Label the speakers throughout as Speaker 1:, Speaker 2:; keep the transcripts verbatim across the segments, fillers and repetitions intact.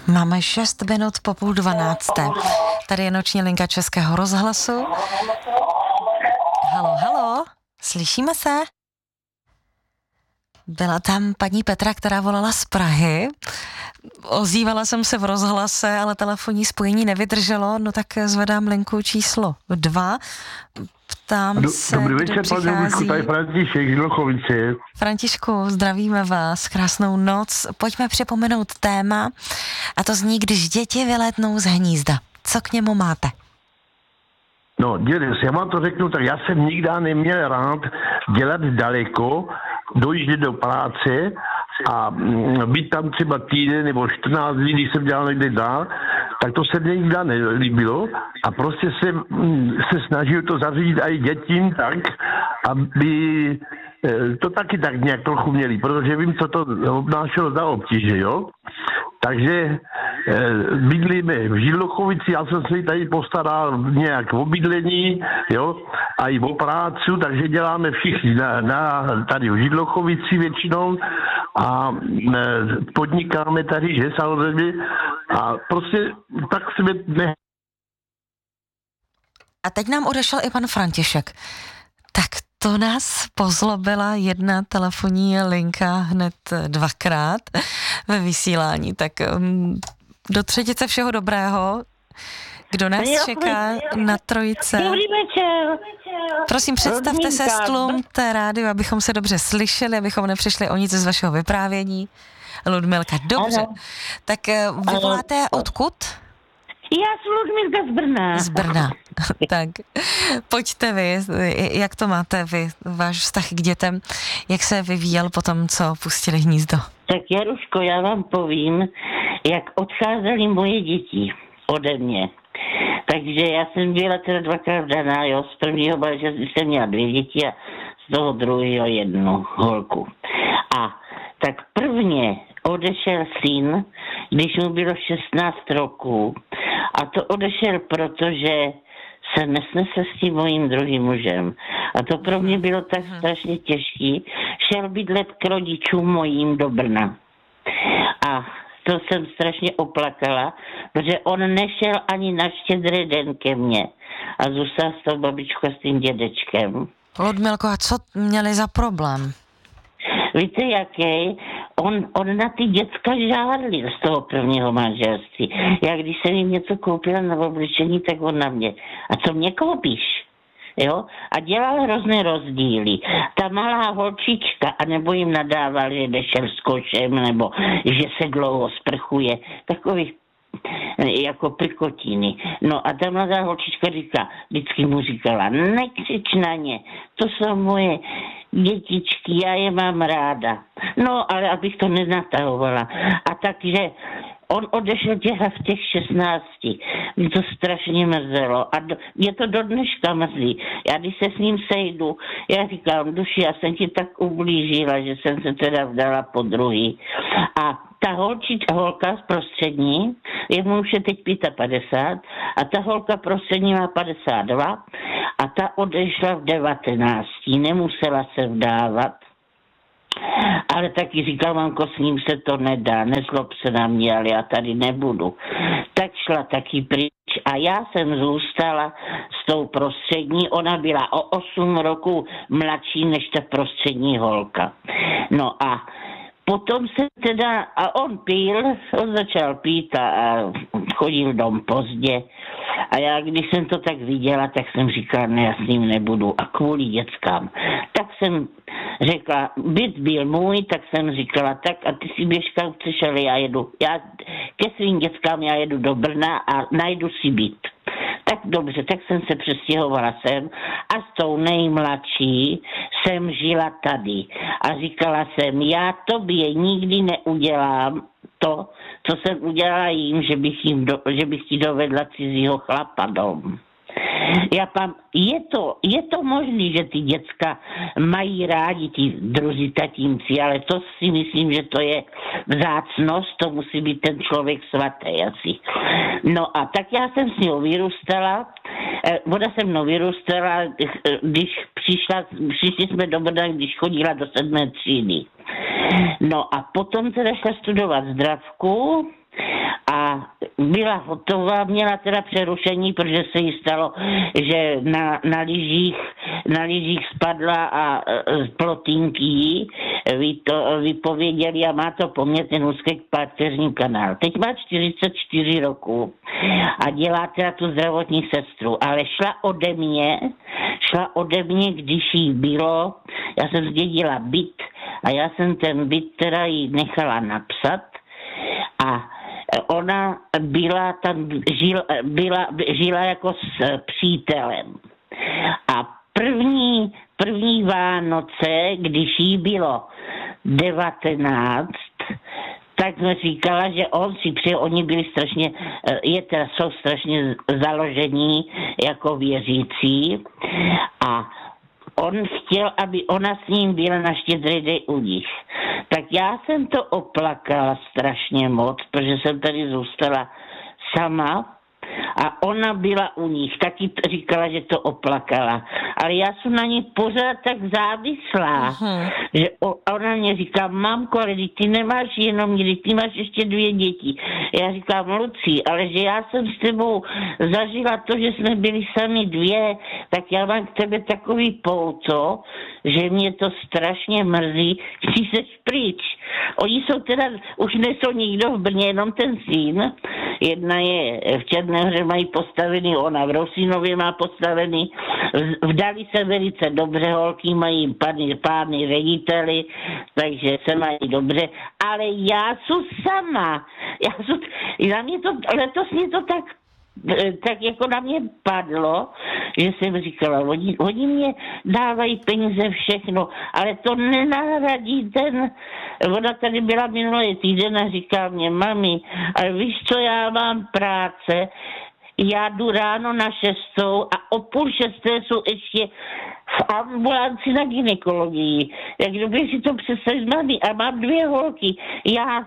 Speaker 1: Máme šest minut po půl dvanácté. Tady je noční linka Českého rozhlasu. Halo, halo, slyšíme se? Byla tam paní Petra, která volala z Prahy. Ozývala jsem se v rozhlase, ale telefonní spojení nevydrželo, no tak zvedám linku číslo dva. Ptám
Speaker 2: Do,
Speaker 1: se,
Speaker 2: dobrý
Speaker 1: kdo
Speaker 2: večer,
Speaker 1: přichází.
Speaker 2: pane Vojtku, tady František, Židlochovice.
Speaker 1: Františku, zdravíme vás, krásnou noc. Pojďme připomenout téma, a to zní, když děti vylétnou z hnízda. Co k němu máte?
Speaker 2: No, dědes, já vám to řeknu, tak já jsem nikdy neměl rád dělat daleko, dojíždět do práce a být tam třeba týden nebo čtrnáct dní, když jsem dělal někde dál, tak to se mě nikdy nelíbilo a prostě jsem se snažil to zařídit i dětím tak, aby to taky tak nějak trochu měli, protože vím, co to obnášelo za obtíže, jo. Takže bydlíme v Židlochovici, já jsem se tady postaral nějak o bydlení, jo, a i o prácu, takže děláme všichni na, na, tady v Židlochovici většinou a podnikáme tady, že samozřejmě, a prostě tak jsme ne.
Speaker 1: A teď nám odešel i pan František. Tak to nás pozlobila jedna telefonní linka hned dvakrát ve vysílání. Tak um, do třetice všeho dobrého. Kdo nás jo, čeká na trojice?
Speaker 3: Dobrý večer.
Speaker 1: Prosím, představte se, stlumte rádio, abychom se dobře slyšeli, abychom nepřišli o nic z vašeho vyprávění. Ludmilka, dobře. Ano. Tak vy voláte odkud?
Speaker 3: Já jsem Ludmilka z Brna.
Speaker 1: Z Brna. Tak, pojďte vy, jak to máte vy, váš vztah k dětem, jak se vyvíjel po tom, co pustili hnízdo?
Speaker 3: Tak Jaruško, já vám povím, jak odcházely moje děti ode mě. Takže já jsem byla teda dvakrát vdaná, jo, z prvního manželství jsem měla dvě děti a z toho druhého jednu holku. A tak prvně odešel syn, když mu bylo šestnáct roků. A to odešel, protože se nesnesl s tím mojím druhým mužem. A to pro mě bylo tak strašně těžký. Šel bydlet k rodičům mojím do Brna. A to jsem strašně oplakala, protože on nešel ani na Štědrý den ke mně. A zůstal s tou babičkou a s tím dědečkem.
Speaker 1: Ludmilko, a co měli za problém?
Speaker 3: Víte, jaký? On, on na ty děcka žádlil z toho prvního manželství. Já když jsem jim něco koupila na oblečení, tak on na mě. A co mě koupíš? Jo? A dělal hrozné rozdíly. Ta malá holčička, anebo jim nadával, že nešel s košem, nebo že se dlouho sprchuje. Takových jako prkotiny. No a ta mladá holčička říká, vždycky mu říkala, nekřič na ně, to jsou moje dětičky, já je mám ráda. No, ale abych to nenatahovala. A takže on odešel těha v těch šestnácti. Mě to strašně mrzelo. A do, mě to do dneška mrzí. Já když se s ním sejdu, já říkám, duši, já jsem ti tak ublížila, že jsem se teda vdala po druhý. A ta holčička, holka z prostřední, jemu už je teď padesát pět, a ta holka prostřední má padesát dva a ta odešla v devatenácti. Nemusela se vdávat. Ale taky říkal, mamko, s ním se to nedá, nezlob se na mě, ale já tady nebudu. Tak šla taky pryč a já jsem zůstala s tou prostřední, ona byla o osm roků mladší než ta prostřední holka. No a potom se teda, a on pil, on začal pít a, a chodil dom pozdě. A já, když jsem to tak viděla, tak jsem říkala, ne, já s ním nebudu. A kvůli dětskám. Tak jsem řekla, byt byl můj, tak jsem říkala, tak a ty si běž kam chceš, ale já jedu. Já ke svým dětskám já jedu do Brna a najdu si byt. Tak dobře, tak jsem se přestěhovala sem a s tou nejmladší jsem žila tady. A říkala jsem, já tobě nikdy neudělám to, co jsem udělala jim, že bych, jim do, že bych ti dovedla cizího chlapa dom. Já pam, je to, je to možný, že ty děcka mají rádi ti druzí tatínci, ale to si myslím, že to je vzácnost, to musí být ten člověk svatý asi. No a tak já jsem s ním vyrůstala, eh, voda se mnou vyrůstala, když přišla, přišli jsme do Brna, když chodila do sedmé třídy. No a potom teda šla studovat zdravku a byla hotová, měla teda přerušení, protože se jí stalo, že na, na lyžích na lyžích spadla a z plotínky vy to vypověděli a má to po mně ten úzký páteřní kanál. Teď má čtyřicet čtyři roku a dělá teda tu zdravotní sestru, ale šla ode mě, šla ode mě, když jí bylo, já jsem zdědila byt a já jsem ten byt teda jí nechala napsat a ona byla tam, žila, byla, žila jako s přítelem. A první, první Vánoce, když jí bylo devatenáct, tak mi říkala, že on si přeje, oni byli strašně, je teda, jsou strašně založení jako věřící a on chtěl, aby ona s ním byla na Štědrý den u nich. Tak já jsem to oplakala strašně moc, protože jsem tady zůstala sama a ona byla u nich. Taky říkala, že to oplakala. Ale já jsem na ní pořád tak závislá, uh-huh. že ona mě říká, mamko, ale ty nemáš jenom mě, ty máš ještě dvě děti. Já říkám, Lucí, ale že já jsem s tebou zažila to, že jsme byli sami dvě, tak já mám k tebe takový pouto, že mě to strašně mrzí, že jsi pryč. Oni jsou teda, už nejsou nikdo v Brně, jenom ten syn. Jedna je v Černéhoře, mají postavený, ona v Rosínově má postavený. Vdali se velice dobře, holky mají pány, pány řediteli, takže se mají dobře. Ale já jsem sama. Já jsem, na mě to, letos mě to tak tak jako na mě padlo, že jsem říkala, oni, oni mě dávají peníze všechno, ale to nenahradí ten, ona tady byla minulý týden a říká mě, mami, ale víš co, já mám práce, já jdu ráno na šestou a o půl šesté jsou ještě v ambulanci na gynekologii. Jak dobře si to představit, mami, a mám dvě holky, já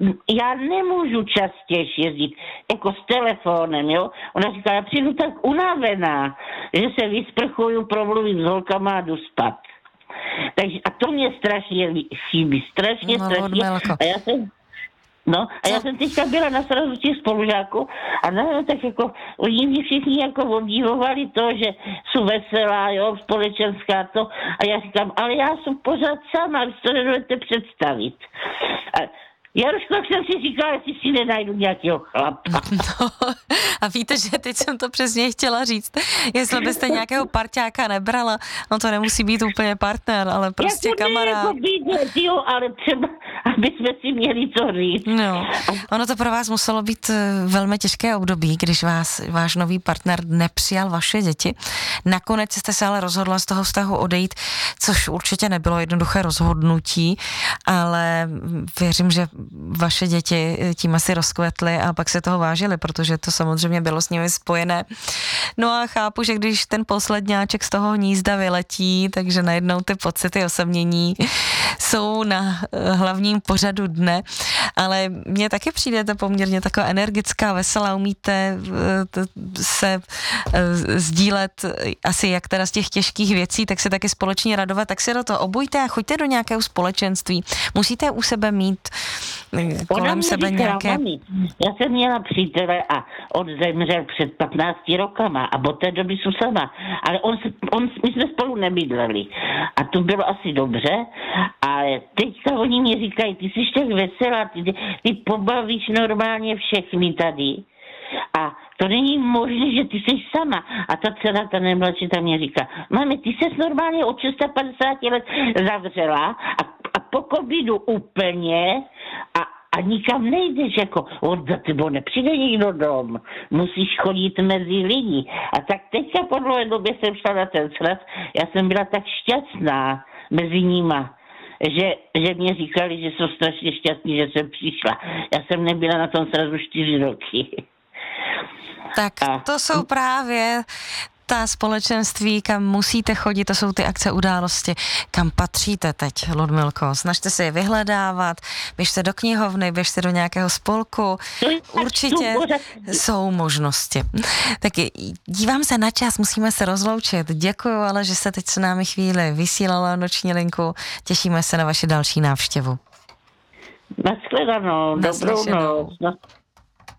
Speaker 3: já nemůžu častěji jezdit jako s telefonem, jo. Ona říká, já přijdu tak unavená, že se vysprchuju, promluvím s holkama a jdu spát. Takže a to mě strašně chybí, strašně, no, strašně. A já jsem, no, a já jsem teďka byla na srazu těch spolužáků a no, tak jako oni mě všichni jako obdivovali to, že jsou veselá, jo, společenská to a já říkám, ale já jsem pořád sama, vy to nedovedete představit. A Jaruško, jak jsem si říkala, jestli si nenajdu nějakého chlapa.
Speaker 1: No, a víte, že teď jsem to přesně chtěla říct. Jestli byste nějakého parťáka nebrala, no to nemusí být úplně partner, ale prostě jako kamarád.
Speaker 3: Jako být, jo, ale třeba, aby jsme si měli co říct.
Speaker 1: No, ono to pro vás muselo být velmi těžké období, když vás váš nový partner nepřijal vaše děti. Nakonec jste se ale rozhodla z toho vztahu odejít, což určitě nebylo jednoduché rozhodnutí, ale věřím, že vaše děti tím asi rozkvetly a pak se toho vážili, protože to samozřejmě bylo s nimi spojené. No a chápu, že když ten posledňáček z toho hnízda vyletí, takže najednou ty pocity osamění jsou na hlavním pořadu dne, ale mně taky přijdete poměrně taková energická, veselá, umíte se sdílet asi jak teda z těch těžkých věcí, tak se taky společně radovat, tak se do toho obujte a choďte do nějakého společenství. Musíte u sebe mít kolem sebe nějaké...
Speaker 3: Mami, já jsem měla přítele a on zemřel před patnácti rokama a od té doby jsou sama. Ale on, on, my jsme spolu nebydleli. A to bylo asi dobře, ale teďka oni mě říkají, ty jsi tak veselá, ty, ty pobavíš normálně všechny tady. A to není možné, že ty jsi sama. A ta dcera, ta nejmladší, tam mě říká, mami, ty jsi normálně od padesát šest let zavřela a, a po covidu úplně a, a nikam nejdeš, jako od za tebou nepřijde nikdo dom, musíš chodit mezi lidi. A tak teďka po dlouhé době jsem šla na ten sraz, já jsem byla tak šťastná mezi nima, že, že mě říkali, že jsou strašně šťastní, že jsem přišla. Já jsem nebyla na tom srazu čtyři roky.
Speaker 1: Tak to jsou právě ta společenství, kam musíte chodit, to jsou ty akce, události, kam patříte teď, Ludmilko. Snažte se je vyhledávat, běžte do knihovny, běžte do nějakého spolku, určitě jsou možnosti. Tak dívám se na čas, musíme se rozloučit. Děkuju, ale že jste teď s námi chvíli vysílala noční linku, těšíme se na vaši další návštěvu.
Speaker 3: Nashledanou, dobrou noc.